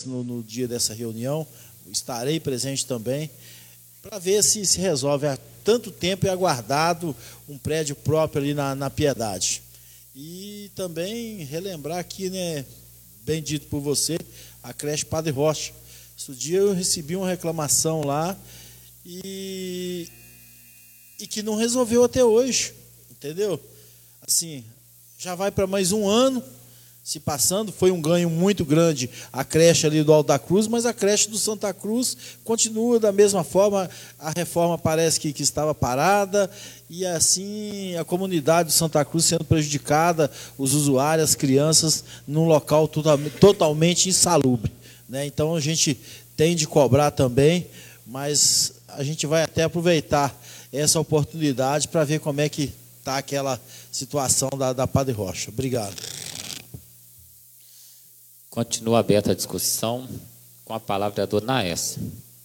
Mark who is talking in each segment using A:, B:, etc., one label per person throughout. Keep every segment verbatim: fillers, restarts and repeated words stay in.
A: presença no, no dia dessa reunião, estarei presente também, para ver se se resolve. Há tanto tempo é aguardado um prédio próprio ali na, na Piedade. E também relembrar aqui, né, bem dito por você, a creche Padre Rocha. Esse dia eu recebi uma reclamação lá e, e que não resolveu até hoje, entendeu? Assim, já vai para mais um ano se passando, foi um ganho muito grande a creche ali do Alto da Cruz, mas a creche do Santa Cruz continua da mesma forma, a reforma parece que, que estava parada, e assim a comunidade do Santa Cruz sendo prejudicada, os usuários, as crianças, num local totalmente, totalmente insalubre, né? Então a gente tem de cobrar também, mas a gente vai até aproveitar essa oportunidade para ver como é que está aquela situação da, da Padre Rocha. Obrigado.
B: Continua aberta a discussão, com a palavra a dona Naessa.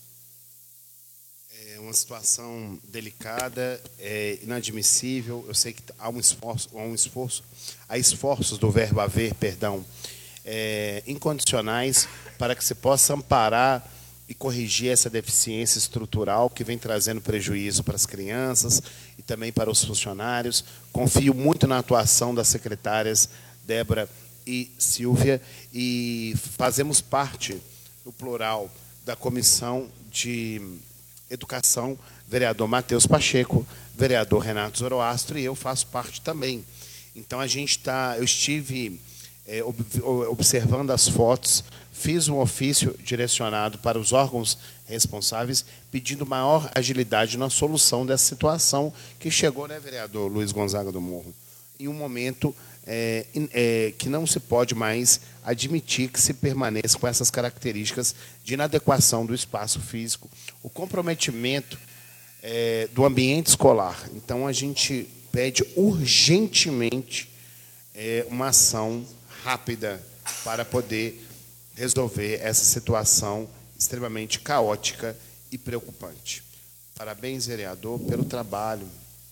C: É uma situação delicada, é inadmissível. Eu sei que há um esforço, há um esforço, há esforços do verbo haver, perdão, é, incondicionais para que se possa amparar e corrigir essa deficiência estrutural que vem trazendo prejuízo para as crianças e também para os funcionários. Confio muito na atuação das secretárias Débora e Silvia, e fazemos parte, no plural, da Comissão de Educação, vereador Matheus Pacheco, vereador Renato Zoroastro, e eu faço parte também. Então, a gente está, eu estive é, observando as fotos, fiz um ofício direcionado para os órgãos responsáveis, pedindo maior agilidade na solução dessa situação que chegou, né, vereador Luiz Gonzaga do Morro, em um momento É, é, que não se pode mais admitir que se permaneça com essas características de inadequação do espaço físico, o comprometimento é, do ambiente escolar. Então, a gente pede urgentemente é, uma ação rápida para poder resolver essa situação extremamente caótica e preocupante. Parabéns, vereador, pelo trabalho.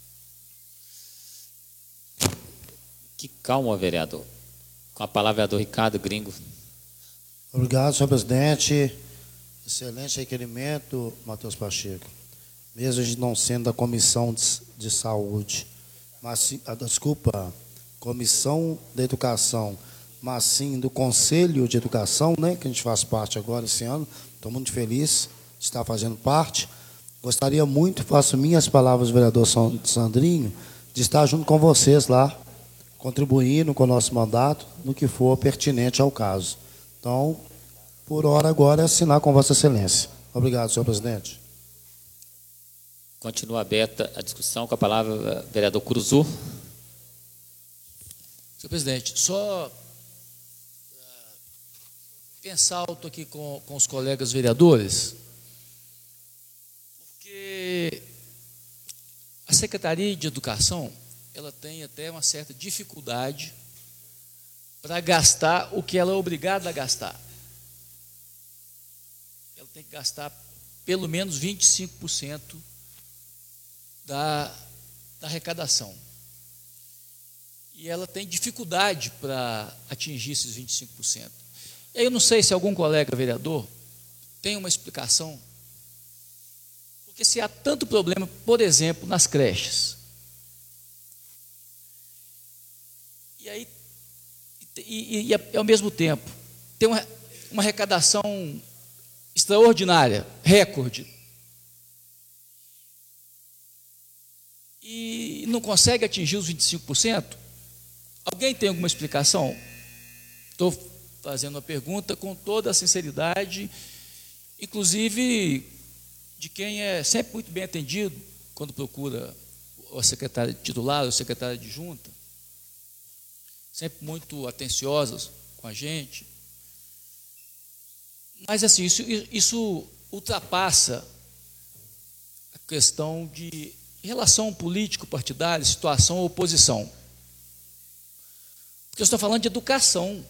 B: Que calma, vereador. Com a palavra, vereador Ricardo Gringo.
D: Obrigado, senhor presidente. Excelente requerimento, Matheus Pacheco. Mesmo a gente não sendo da Comissão de, de Saúde, mas sim, ah, desculpa, Comissão da Educação, mas sim do Conselho de Educação, né, que a gente faz parte agora esse ano. Estou muito feliz de estar fazendo parte. Gostaria muito, faço minhas palavras, vereador Sandrinho, de estar junto com vocês lá, contribuindo com o nosso mandato no que for pertinente ao caso. Então, por hora agora é assinar com Vossa Excelência. Obrigado, senhor presidente.
B: Continua aberta a discussão, com a palavra vereador Curuzu.
E: Senhor presidente, só uh, pensar alto aqui com, com os colegas vereadores, porque a Secretaria de Educação ela tem até uma certa dificuldade para gastar o que ela é obrigada a gastar. Ela tem que gastar pelo menos vinte e cinco por cento da, da arrecadação. E ela tem dificuldade para atingir esses vinte e cinco por cento. E aí eu não sei se algum colega vereador tem uma explicação, porque se há tanto problema, por exemplo, nas creches, e aí, e, e, e ao mesmo tempo, tem uma, uma arrecadação extraordinária, recorde, e não consegue atingir os vinte e cinco por cento, alguém tem alguma explicação? Estou fazendo uma pergunta com toda a sinceridade, inclusive de quem é sempre muito bem atendido quando procura o secretário titular, o secretário adjunta, sempre muito atenciosos com a gente. Mas, assim, isso, isso ultrapassa a questão de relação político-partidária, situação ou oposição. Porque eu estou falando de educação.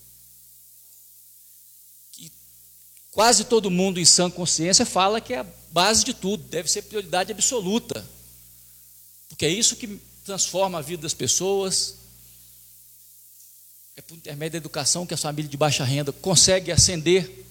E: Que quase todo mundo em sã consciência fala que é a base de tudo, deve ser prioridade absoluta. Porque é isso que transforma a vida das pessoas. É por intermédio da educação que a família de baixa renda consegue ascender